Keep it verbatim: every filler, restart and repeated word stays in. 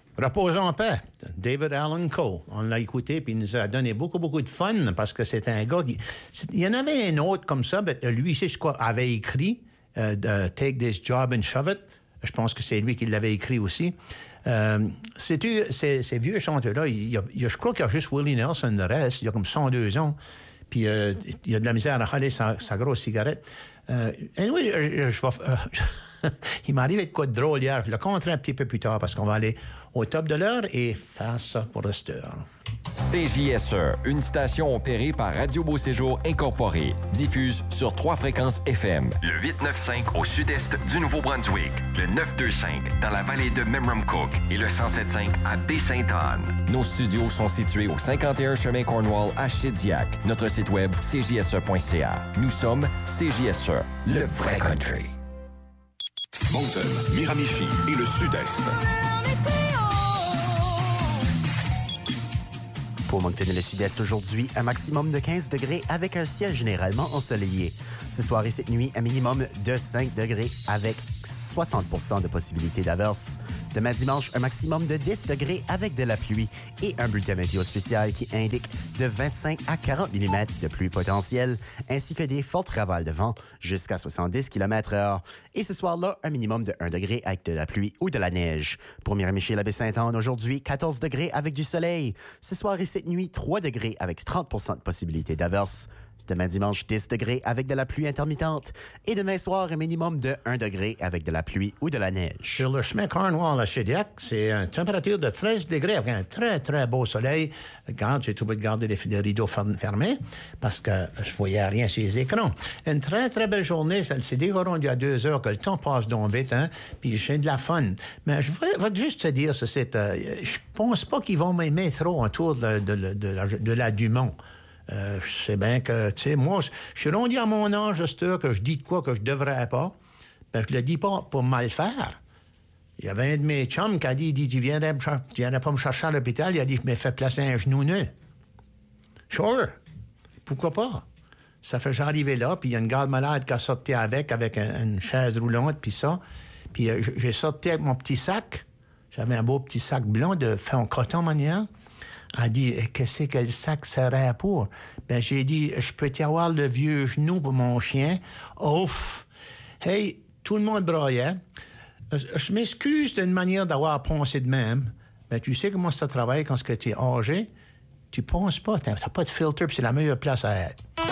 Reposons en paix. David Allan Coe. On l'a écouté, puis il nous a donné beaucoup, beaucoup de fun, parce que c'était un gars qui... Il y en avait un autre comme ça, mais lui, je crois, avait écrit euh, « Take this job and shove it ». Je pense que c'est lui qui l'avait écrit aussi. Euh, c'est-tu, ces, ces vieux chanteurs-là, il y a, il y a, je crois qu'il y a juste Willie Nelson, le reste, il y a comme cent deux ans, puis euh, il y a de la misère à râler sa, sa grosse cigarette. Euh, anyway, je, je vais... Euh, il m'est arrivé de quoi de drôle hier. Je le compterai un petit peu plus tard parce qu'on va aller au top de l'heure et faire ça pour le stir. C J S E, une station opérée par Radio Beau Séjour Incorporé, diffuse sur trois fréquences F M. Le huit cent quatre-vingt-cinq au sud-est du Nouveau-Brunswick, le neuf cent vingt-cinq dans la vallée de Memramcook et le cent sept virgule cinq à Baie-Sainte-Anne. Nos studios sont situés au cinquante et un chemin Cornwall à Shediac. Notre site web, c j s e point c a. Nous sommes C J S E, le vrai country. Moncton, Miramichi et le Sud-Est. Pour Moncton et le Sud-Est aujourd'hui, un maximum de quinze degrés avec un ciel généralement ensoleillé. Ce soir et cette nuit, un minimum de cinq degrés avec soixante pour cent de possibilité d'averse. Demain dimanche, un maximum de dix degrés avec de la pluie et un bulletin météo spécial qui indique de vingt-cinq à quarante millimètres de pluie potentielle, ainsi que des fortes rafales de vent jusqu'à soixante-dix kilomètres heure. Et ce soir-là, un minimum de un degré avec de la pluie ou de la neige. Pour Miramichi et la Baie-Sainte-Anne, aujourd'hui, quatorze degrés avec du soleil. Ce soir et cette nuit, trois degrés avec trente pour cent de possibilité d'averse. Demain dimanche, dix degrés avec de la pluie intermittente. Et demain soir, un minimum de un degré avec de la pluie ou de la neige. Sur le chemin Cornwall à Shediac, c'est une température de treize degrés avec un très, très beau soleil. Regarde, j'ai trouvé de garder les, les rideaux fermés parce que je voyais rien sur les écrans. Une très, très belle journée. Ça s'est déroulé il y a deux heures que le temps passe donc vite, hein. Puis j'ai de la fun. Mais je vais juste te dire, ça, c'est, euh, je pense pas qu'ils vont m'aimer trop autour de, de, de, de, la, de la Dumont. Euh, je sais bien que, tu sais, moi, je suis rendu à mon âge, c'est que je dis de quoi que je devrais pas. Ben, je le dis pas pour mal faire. Il y avait un de mes chums qui a dit, il dit, tu viendrais, me cher- tu viendrais pas me chercher à l'hôpital? Il a dit, je m'ai fait placer un genou neuf. Sure. Pourquoi pas? Ça fait j'arrivais là, puis il y a une garde malade qui a sorti avec, avec un, une chaise roulante, puis ça. Puis euh, j'ai sorti avec mon petit sac. J'avais un beau petit sac blanc de fait en coton manière. Elle a dit, qu'est-ce que le sac serait pour? Ben, j'ai dit, je peux y avoir le vieux genou pour mon chien. Ouf! Hey, tout le monde braillait. Je m'excuse d'une manière d'avoir pensé de même, mais tu sais comment ça travaille quand tu es âgé? Tu penses pas, t'as pas de filtre, puis c'est la meilleure place à être.